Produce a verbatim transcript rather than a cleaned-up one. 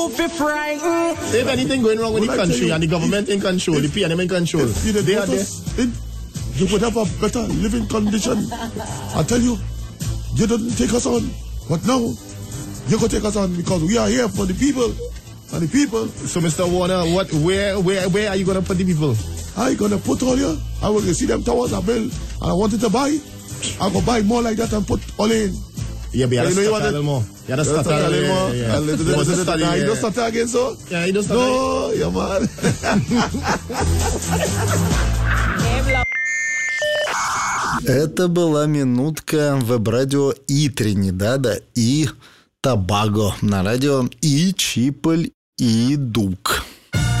you feel frightened. If anything going wrong with well, the country and the government in control, if, the P N M in control, if they are there. In, you would have a better living condition. I tell you, you didn't take us on, but now you're gonna take us on because we are here for the people and the people. So, Mister Warner, what, where, where, where are you gonna put the people? I gonna put all here. I will see them towers I build, and I wanted to buy. I go buy more like that and put all in. Yeah, but you have to start a little more. You have to start a little more. A little bit. You don't start again, so? Yeah, you don't start again. No, yeah, man. Это была минутка веб-радио и Тринидада, и Тобаго на радио и Чиполь, и Дук.